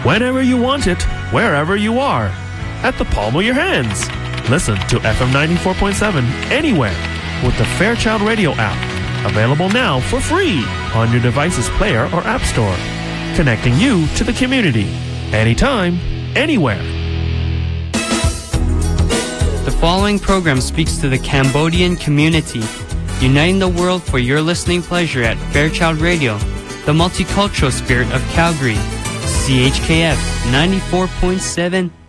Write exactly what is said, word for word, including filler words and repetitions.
Whenever you want it, wherever you are, at the palm of your hands. Listen to F M ninety-four point seven anywhere with the Fairchild Radio app. Available now for free on your device's player or app store. Connecting you to the community. Anytime, anywhere. The following program speaks to the Cambodian community, uniting the world for your listening pleasure at Fairchild Radio, the multicultural spirit of Calgary. C H K F ninety-four point seven